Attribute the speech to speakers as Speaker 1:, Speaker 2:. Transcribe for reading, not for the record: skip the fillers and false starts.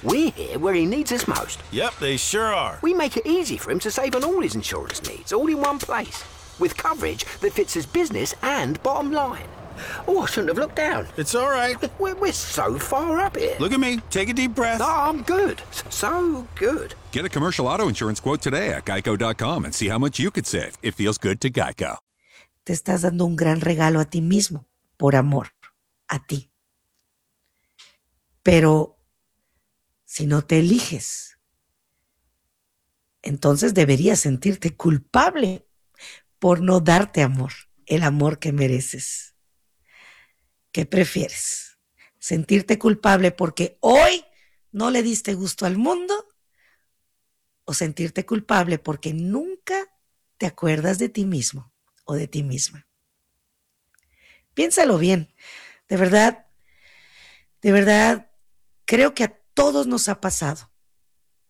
Speaker 1: We're here where he needs us most.
Speaker 2: Yep, they sure are.
Speaker 1: We make it easy for him to save on all his insurance needs, all in one place, with coverage that fits his business and bottom line. Oh, I shouldn't have looked down.
Speaker 2: It's all right.
Speaker 1: We're so far up here.
Speaker 2: Look at me. Take a deep breath.
Speaker 1: No, I'm good. So good.
Speaker 3: Get a commercial auto insurance quote today at geico.com and see how much you could save. It feels good to Geico.
Speaker 4: Te estás dando un gran regalo a ti mismo, por amor, a ti. Pero si no te eliges, entonces deberías sentirte culpable por no darte amor, el amor que mereces. ¿Qué prefieres? ¿Sentirte culpable porque hoy no le diste gusto al mundo? ¿O sentirte culpable porque nunca te acuerdas de ti mismo o de ti misma? Piénsalo bien. De verdad, creo que a todos nos ha pasado.